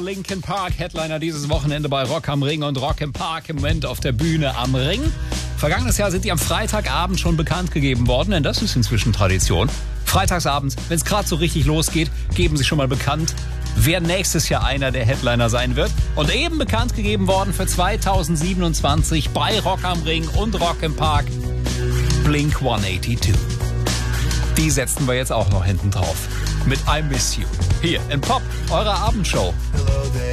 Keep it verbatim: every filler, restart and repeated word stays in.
Linkin Park, Headliner dieses Wochenende bei Rock am Ring und Rock im Park im Moment auf der Bühne am Ring. Vergangenes Jahr sind die am Freitagabend schon bekannt gegeben worden, denn das ist inzwischen Tradition. Freitagsabends, wenn es gerade so richtig losgeht, geben sie schon mal bekannt, wer nächstes Jahr einer der Headliner sein wird. Und eben bekannt gegeben worden für zweitausendsiebenundzwanzig bei Rock am Ring und Rock im Park, Blink hundertzweiundachtzig. Die setzen wir jetzt auch noch hinten drauf. Mit I Miss You. Hier in Pop, eurer Abendshow.